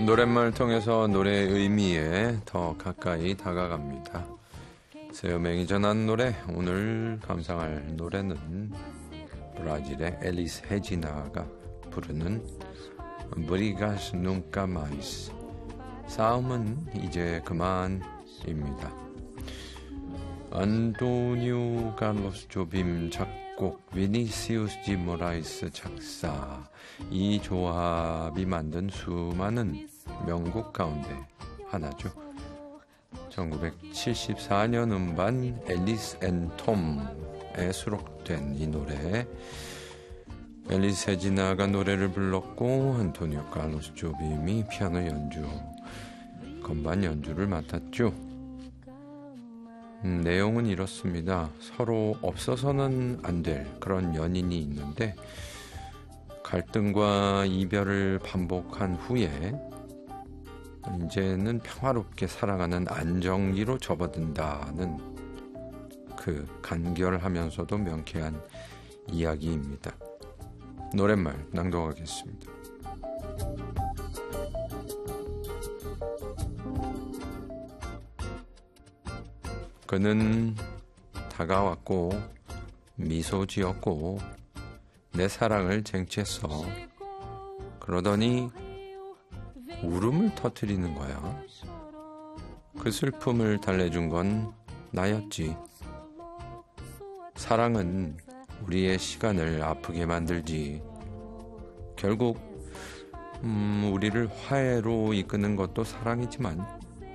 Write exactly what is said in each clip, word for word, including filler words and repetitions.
노랫말 통해서 노래의 의미에 더 가까이 다가갑니다. 세요맹이 전한 노래, 오늘 감상할 노래는 브라질의 엘리스 헤지나가 부르는 Brigas Nunca Mais, 싸움은 이제 그만입니다. 안토니오 칼로스 조빔 작곡, 비니시우스 디 모라이스 작사, 이 조합이 만든 수많은 명곡 가운데 하나죠. 천구백칠십사 년 음반 앨리스 앤 톰에 수록된 이 노래, 엘리스 헤지나가 노래를 불렀고 안토니오 칼로스 조빔이 피아노 연주, 건반 연주를 맡았죠. 음, 내용은 이렇습니다. 서로 없어서는 안 될 그런 연인이 있는데 갈등과 이별을 반복한 후에 이제는 평화롭게 살아가는 안정기로 접어든다는 그 간결하면서도 명쾌한 이야기입니다. 노랫말 낭독하겠습니다. 그는 다가왔고 미소 지었고 내 사랑을 쟁취했어. 그러더니 울음을 터뜨리는 거야. 그 슬픔을 달래준 건 나였지. 사랑은 우리의 시간을 아프게 만들지. 결국 음, 우리를 화해로 이끄는 것도 사랑이지만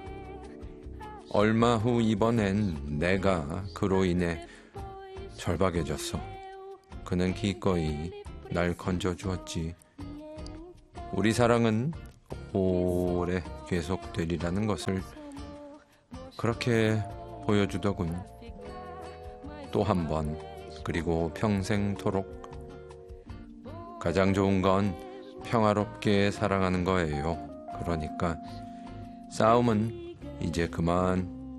얼마 후 이번엔 내가 그로 인해 절박해졌어. 그는 기꺼이 날 건져주었지. 우리 사랑은 오래 계속되리라는 것을 그렇게 보여주더군. 또 한 번, 그리고 평생토록. 가장 좋은 건 평화롭게 사랑하는 거예요. 그러니까 싸움은 이제 그만.